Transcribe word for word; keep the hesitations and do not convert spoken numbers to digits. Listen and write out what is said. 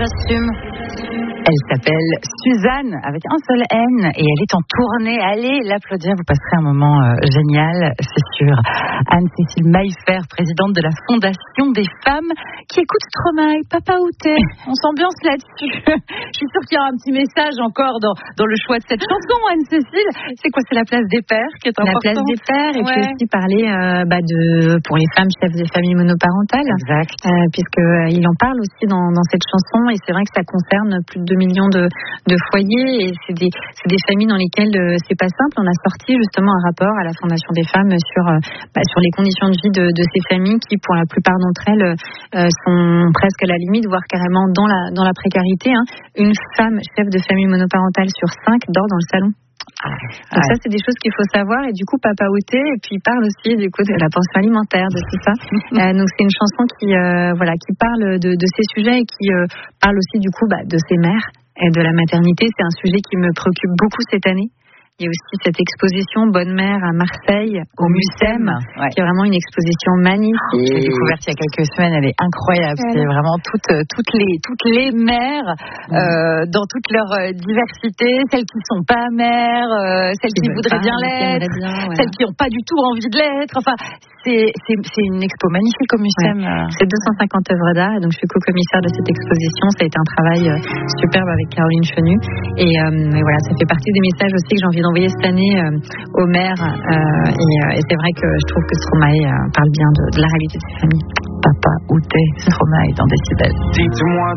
j'assume. Elle s'appelle Suzanne, avec un seul N, et elle est en tournée. Allez l'applaudir, vous passerez un moment euh, génial, c'est sûr. Anne-Cécile Maillefer, présidente de la Fondation des femmes qui écoute Stromae, Papa Outé. On s'ambiance là-dessus. Je suis sûre qu'il y aura un petit message encore dans, dans le choix de cette chanson, Anne-Cécile. C'est quoi, c'est la place des pères qui est importante? La place des pères, et ouais. puis aussi parler euh, bah, de, pour les femmes chefs de famille monoparentales. Exact. Euh, Puisqu'il en parle aussi dans, dans cette chanson, et c'est vrai que ça concerne plus de deux millions de, de foyers, et c'est des, c'est des familles dans lesquelles euh, c'est pas simple. On a sorti justement un rapport à la Fondation des femmes sur, euh, bah, sur les conditions de vie de, de ces familles qui, pour la plupart d'entre elles, euh, sont presque à la limite, voire carrément dans la, dans la précarité. Hein. Une femme chef de famille monoparentale sur cinq dort dans le salon. Ah, donc ouais. Ça, c'est des choses qu'il faut savoir. Et du coup, Papa Outé, et puis il parle aussi du coup de la pension alimentaire, de tout ça. euh, donc c'est une chanson qui, euh, voilà, qui parle de, de ces sujets, et qui euh, parle aussi du coup bah, de ces mères et de la maternité. C'est un sujet qui me préoccupe beaucoup cette année. Il y a aussi cette exposition Bonne Mère à Marseille, au Mucem, ouais. qui est vraiment une exposition magnifique. Je l'ai découverte il y a quelques semaines, elle est incroyable. C'est vraiment toutes, toutes, les, toutes les mères, mmh. euh, dans toute leur diversité, celles qui ne sont pas mères, euh, celles qui, qui voudraient pas, bien l'être, bien, voilà. celles qui n'ont pas du tout envie de l'être. Enfin, c'est, c'est, c'est une expo magnifique au Mucem. Ouais. C'est deux cent cinquante œuvres d'art, et donc je suis co-commissaire de cette exposition. Ça a été un travail euh, superbe avec Caroline Chenu. Et, euh, et voilà, ça fait partie des messages aussi que j'ai envie d'envoyer cette année euh, aux mères. Euh, et, euh, et c'est vrai que je trouve que Stromae euh, parle bien de, de la réalité de ces familles. Papa Outé, Stromae dans Décibel. Dites-moi.